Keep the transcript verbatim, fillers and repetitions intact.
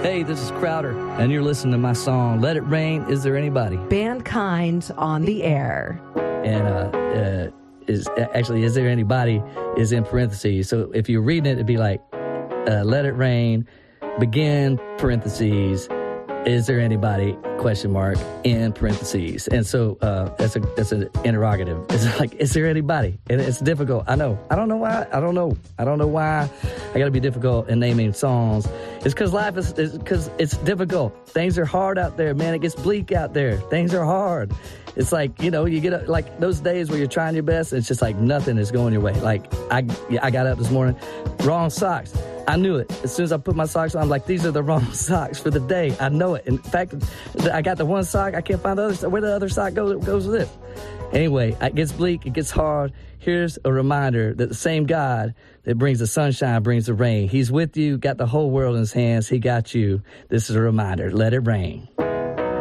Hey, this is Crowder, and you're listening to my song, Let It Rain, Is There Anybody? Bandkind on the air. And uh, uh, is actually, Is There Anybody is in parentheses. So if you're reading it, it'd be like, uh, Let It Rain, begin, parentheses, is there anybody, question mark, in parentheses. And so uh, that's a that's an interrogative. It's like, is there anybody? And it's difficult. I know. I don't know why. I don't know. I don't know why I got to be difficult in naming songs. It's because life is, because it's difficult. Things are hard out there, man. It gets bleak out there. Things are hard. It's like, you know, you get a, like those days where you're trying your best, it's just like nothing is going your way. Like I, I got up this morning, wrong socks. I knew it. As soon as I put my socks on, I'm like, these are the wrong socks for the day. I know it. In fact, I got the one sock. I can't find the other. Where the other sock goes, goes with it. Anyway, it gets bleak. It gets hard. Here's a reminder that the same God that brings the sunshine brings the rain. He's with you, got the whole world in his hands. He got you. This is a reminder. Let it rain.